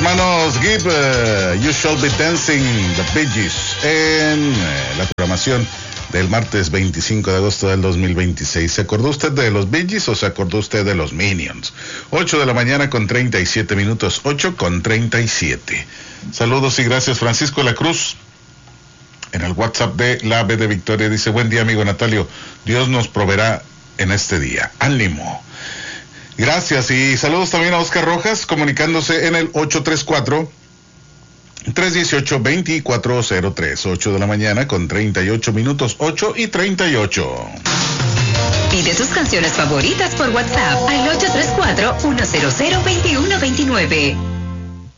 hermanos Gibb, You Shall Be Dancing, The Bee Gees, en la programación del martes 25 de agosto del 2026. ¿Se acordó usted de los Bee Gees o se acordó usted de los Minions? 8 de la mañana con 37 minutos, 8 con 37. Saludos y gracias. Francisco La Cruz, en el WhatsApp de la B de Victoria, dice: buen día, amigo Natalio, Dios nos proveerá en este día. Ánimo. Gracias, y saludos también a Oscar Rojas, comunicándose en el 834-318-2403, 8 de la mañana con 38 minutos, 8 y 38. Pide tus canciones favoritas por WhatsApp al 834-100-2129.